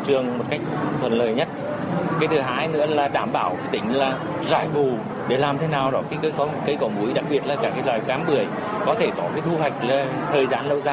trường một cách thuận lợi nhất. Cái thứ hai nữa là đảm bảo cái tính là rải vụ để làm thế nào đó cái cây có múi, đặc biệt là các cái loài cám bưởi có thể có cái thu hoạch là thời gian lâu dài.